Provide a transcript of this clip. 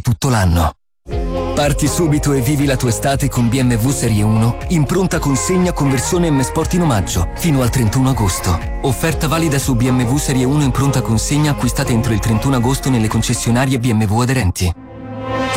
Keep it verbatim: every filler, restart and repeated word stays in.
tutto l'anno. Parti subito e vivi la tua estate con B M W Serie uno in pronta consegna con versione M Sport in omaggio fino al trentuno agosto. Offerta valida su B M W Serie uno in pronta consegna acquistate entro il trentuno agosto nelle concessionarie B M W aderenti.